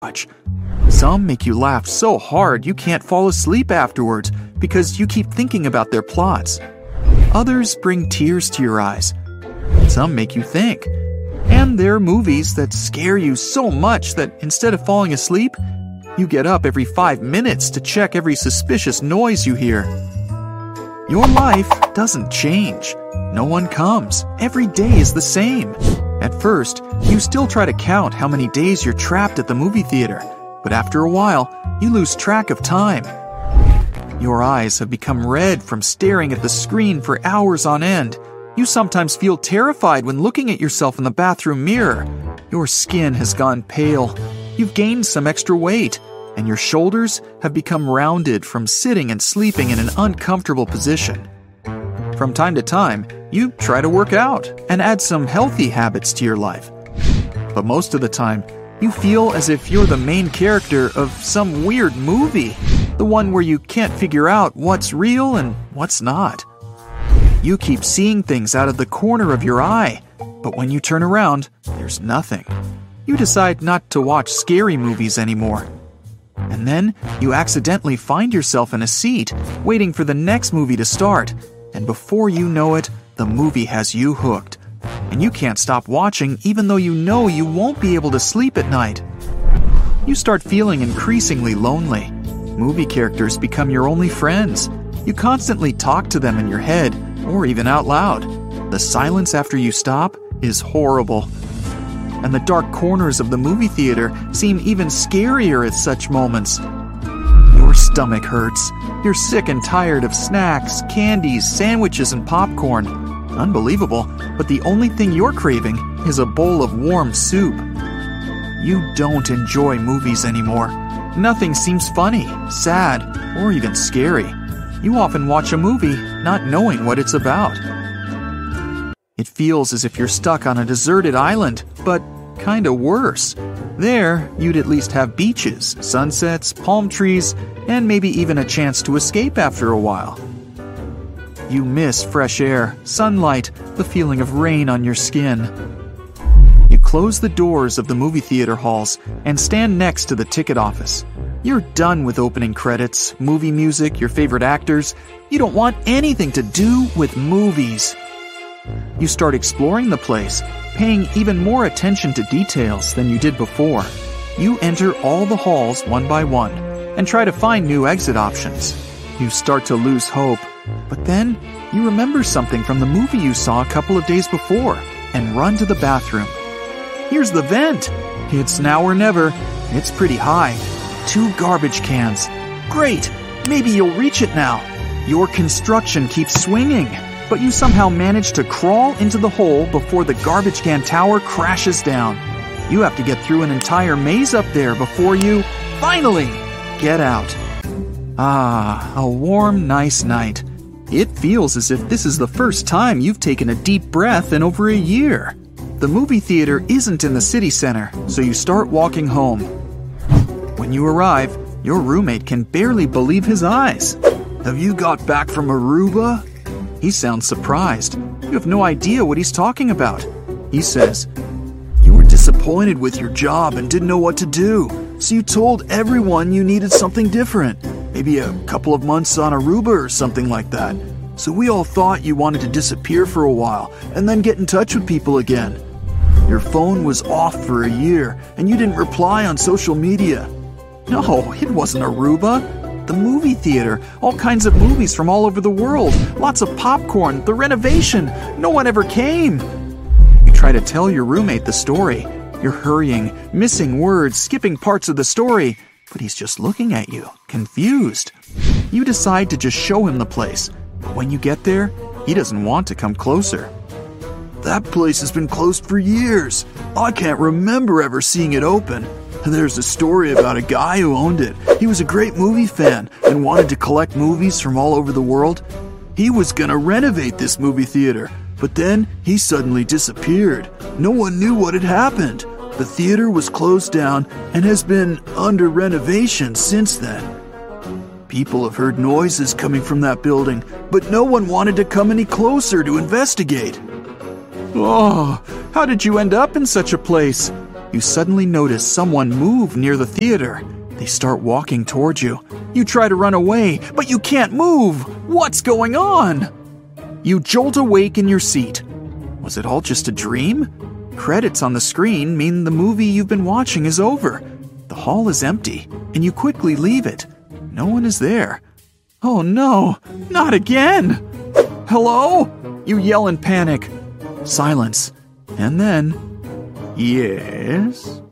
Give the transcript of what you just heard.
watch. Some make you laugh so hard you can't fall asleep afterwards because you keep thinking about their plots. Others bring tears to your eyes. Some make you think. And there are movies that scare you so much that instead of falling asleep, you get up every 5 minutes to check every suspicious noise you hear. Your life doesn't change. No one comes. Every day is the same. At first, you still try to count how many days you're trapped at the movie theater, but after a while, you lose track of time. Your eyes have become red from staring at the screen for hours on end. You sometimes feel terrified when looking at yourself in the bathroom mirror. Your skin has gone pale. You've gained some extra weight, and your shoulders have become rounded from sitting and sleeping in an uncomfortable position. From time to time, you try to work out and add some healthy habits to your life. But most of the time, you feel as if you're the main character of some weird movie, the one where you can't figure out what's real and what's not. You keep seeing things out of the corner of your eye, but when you turn around, there's nothing. You decide not to watch scary movies anymore. And then you accidentally find yourself in a seat, waiting for the next movie to start, and before you know it, the movie has you hooked. And you can't stop watching even though you know you won't be able to sleep at night. You start feeling increasingly lonely. Movie characters become your only friends. You constantly talk to them in your head, or even out loud. The silence after you stop is horrible. And the dark corners of the movie theater seem even scarier at such moments. Your stomach hurts. You're sick and tired of snacks, candies, sandwiches, and popcorn. Unbelievable, but the only thing you're craving is a bowl of warm soup. You don't enjoy movies anymore. Nothing seems funny, sad, or even scary. You often watch a movie not knowing what it's about. It feels as if you're stuck on a deserted island, but kinda worse. There, you'd at least have beaches, sunsets, palm trees, and maybe even a chance to escape after a while. You miss fresh air, sunlight, the feeling of rain on your skin. You close the doors of the movie theater halls and stand next to the ticket office. You're done with opening credits, movie music, your favorite actors. You don't want anything to do with movies. You start exploring the place, paying even more attention to details than you did before. You enter all the halls one by one and try to find new exit options. You start to lose hope, but then you remember something from the movie you saw a couple of days before and run to the bathroom. Here's the vent. It's now or never. It's pretty high. 2 garbage cans. Great! Maybe you'll reach it now. Your construction keeps swinging, but you somehow manage to crawl into the hole before the garbage can tower crashes down. You have to get through an entire maze up there before you, finally, get out. Ah, a warm, nice night. It feels as if this is the first time you've taken a deep breath in over a year. The movie theater isn't in the city center, so you start walking home. When you arrive, your roommate can barely believe his eyes. Have you got back from Aruba? He sounds surprised. You have no idea what he's talking about. He says, you were disappointed with your job and didn't know what to do, so you told everyone you needed something different, maybe a couple of months on Aruba or something like that. So we all thought you wanted to disappear for a while and then get in touch with people again. Your phone was off for a year and you didn't reply on social media. No, it wasn't Aruba. The movie theater, all kinds of movies from all over the world, lots of popcorn, the renovation. No one ever came. You try to tell your roommate the story. You're hurrying, missing words, skipping parts of the story, but he's just looking at you, confused. You decide to just show him the place, but when you get there, he doesn't want to come closer. That place has been closed for years. I can't remember ever seeing it open. There's a story about a guy who owned it. He was a great movie fan and wanted to collect movies from all over the world. He was gonna renovate this movie theater, but then he suddenly disappeared. No one knew what had happened. The theater was closed down and has been under renovation since then. People have heard noises coming from that building, but no one wanted to come any closer to investigate. Oh, how did you end up in such a place? You suddenly notice someone move near the theater. They start walking towards you. You try to run away, but you can't move. What's going on? You jolt awake in your seat. Was it all just a dream? Credits on the screen mean the movie you've been watching is over. The hall is empty, and you quickly leave it. No one is there. Oh no, not again! Hello? You yell in panic. Silence. And then, yes?